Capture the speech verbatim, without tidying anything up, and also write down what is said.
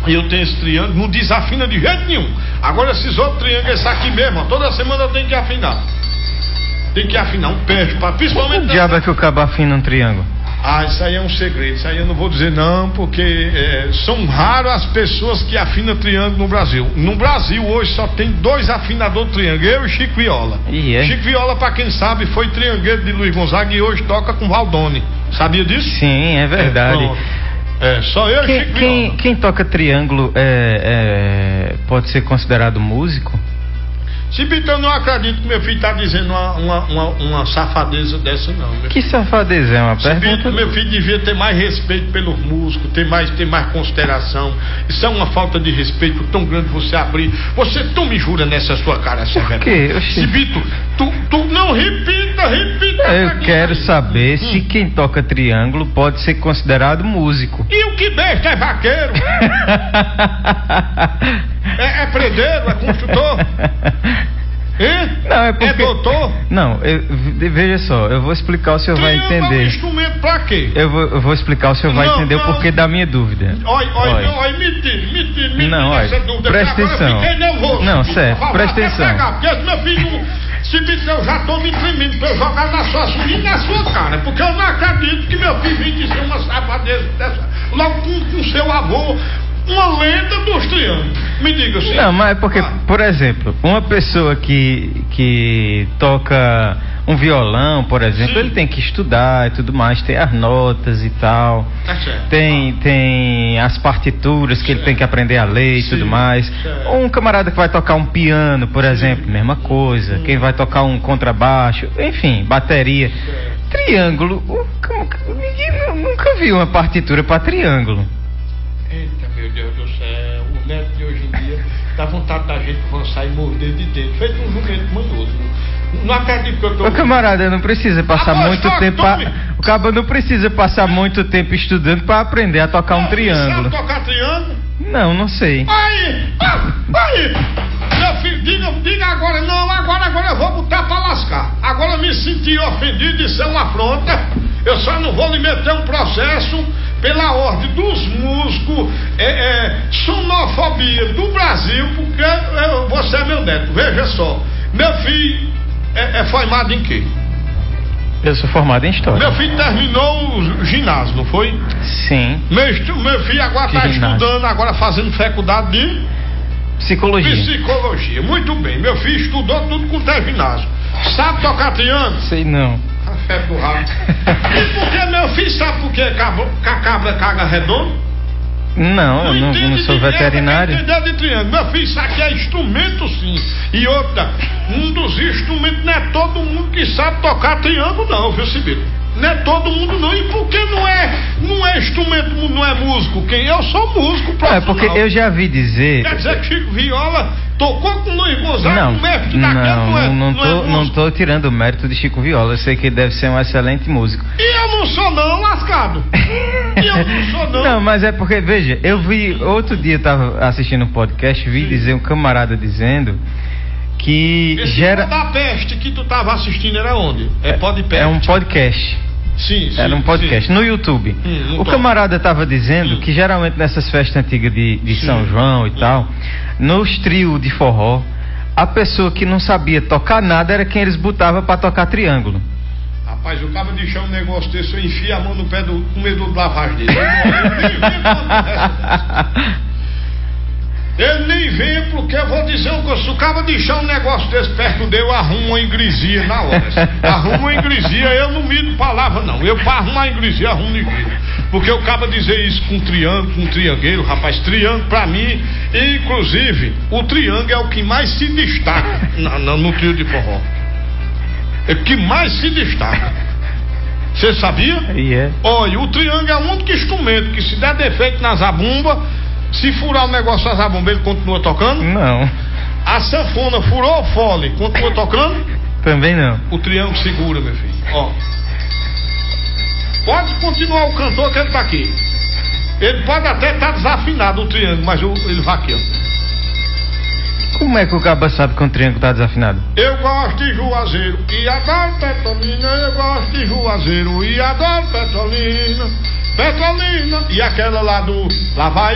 E eu tenho esse triângulo, não desafina de jeito nenhum. Agora esses outros triângulos, esse aqui mesmo, ó, toda semana eu tenho que afinar. Tem que afinar um pé, principalmente... O diabo é que o cabo afina um triângulo? Ah, isso aí é um segredo, isso aí eu não vou dizer não, porque é, são raras as pessoas que afinam triângulo no Brasil. No Brasil hoje só tem dois afinadores de triângulo, eu e Chico Viola. E é? Chico Viola, pra quem sabe, foi triangueiro de Luiz Gonzaga e hoje toca com Valdone. Sabia disso? Sim, é verdade. É, é só eu e quem, Chico quem, Viola. Quem toca triângulo é, é, pode ser considerado músico? Cibito, eu não acredito que meu filho está dizendo uma, uma, uma, uma safadeza dessa, não. Que safadeza é uma pergunta? Cibito, meu filho devia ter mais respeito pelos músicos, ter mais, ter mais consideração. Isso é uma falta de respeito tão grande você abrir. Você tu me jura nessa sua cara, Por quê? Cibito, tu, tu não repita, repita. Eu quero saber hum. se quem toca triângulo pode ser considerado músico. E o que besta é vaqueiro? é, é predeiro, é construtor? Hein? Não, é porque... É doutor? Não, eu, veja só, eu vou explicar, o senhor Triângulo vai entender. É um instrumento pra quê? Eu vou, eu vou explicar, o senhor vai não, entender não. o porquê da minha dúvida. Olha, olha, olha, me tire, me tire, me não, tire essa dúvida. Presta atenção. Eu fiquei nervoso. Não, certo, presta atenção. Pegar, porque esse meu filho, se eu já tô me tremendo pra eu jogar na sua e na sua cara, porque eu não acredito que meu filho vem dizer uma safadeza dessa, logo com, com seu avô. Uma lenda dos triângulos. Me diga assim. Não, mas é porque, ah. por exemplo, uma pessoa que, que toca um violão, por exemplo, Sim. ele tem que estudar e tudo mais, tem as notas e tal. Tá certo. Tem, tem as partituras que certo. ele tem que aprender a ler e Sim. tudo mais. Certo. Um camarada que vai tocar um piano, por Sim. exemplo, mesma coisa. Sim. Quem vai tocar um contrabaixo, enfim, bateria. Certo. Triângulo, ninguém nunca viu uma partitura para triângulo. Eita, meu Deus do céu, o neto de hoje em dia dá vontade da gente avançar e morder de dentro, feito um jumento manhoso. Não acredito que eu tô... O camarada não precisa passar ah, muito tempo pra... O cara não precisa passar muito tempo estudando para aprender a tocar um triângulo. Sabe tocar triângulo? Não, não sei. Aí, aí, meu filho, diga, diga agora, não, agora, agora eu vou botar pra lascar. Agora eu me senti ofendido, isso é uma afronta. Eu só não vou lhe meter um processo pela ordem dos músicos, é, é, sonofobia do Brasil, porque é, você é meu neto. Veja só, meu filho é, é formado em quê? Eu sou formado em História. Meu filho terminou o ginásio, não foi? Sim. Meu, meu filho agora está estudando, agora fazendo faculdade de... Psicologia. Psicologia, muito bem. Meu filho estudou tudo com o ginásio. Sabe tocar triângulo? Sei não. A febre do rabo. E por que meu filho sabe por que a cabra caga redondo? Não, não eu não, não sou veterinário. Entendeu de triângulo? Meu filho, isso aqui é instrumento sim. E outra, um dos instrumentos não é todo mundo que sabe tocar triângulo não, viu, Cibito? Não é todo mundo não. E por que não é, não é instrumento, não é músico? Quem eu sou músico profissional. É porque eu já vi dizer. Quer dizer que Chico Viola tocou com Luiz Gonzaga, não, o mestre daquele não, não é, não, não, não tô, é não tô tirando o mérito de Chico Viola. Eu sei que ele deve ser um excelente músico. E eu não sou não, lascado. E eu não sou não. Não, mas é porque, veja, eu vi, outro dia eu tava assistindo um podcast, vi Sim. dizer um camarada dizendo que Esse gera... da peste que tu tava assistindo era onde? É, podcast. É um podcast. Sim, sim, Era um podcast sim. no YouTube. Hum, o camarada estava dizendo hum. que geralmente nessas festas antigas de, de São João e hum. tal, nos trios de forró, a pessoa que não sabia tocar nada era quem eles botavam para tocar triângulo. Rapaz, o cara deixar um negócio desse, eu enfio a mão no pé do comedor de lavagem dele. Ele nem vem porque eu vou dizer uma coisa, se o cara deixar um negócio desse perto dele, eu arrumo uma ingresia na hora. Arrumo uma ingresia, eu não mido palavra não. Eu para arrumar a ingresia, arrumo ingresia. Porque o cara dizer isso com triângulo, com triangueiro, rapaz, triângulo pra mim, inclusive, o triângulo é o que mais se destaca no, no, no trio de forró. É o que mais se destaca. Você sabia? Yeah. Olha, o triângulo é o único instrumento que se der defeito na zabumba, se furar o negócio da zabumba, ele continua tocando? Não. A sanfona furou o fole, continua tocando? Também não. O triângulo segura, meu filho. Ó. Pode continuar o cantor que ele tá aqui. Ele pode até estar tá desafinado o triângulo, mas o, ele vai aqui, ó. Como é que o caba sabe que um triângulo tá desafinado? Eu gosto de Juazeiro e adoro Petrolina. Eu gosto de Juazeiro e adoro Petrolina. Petrolina. E aquela lá do... Lá vai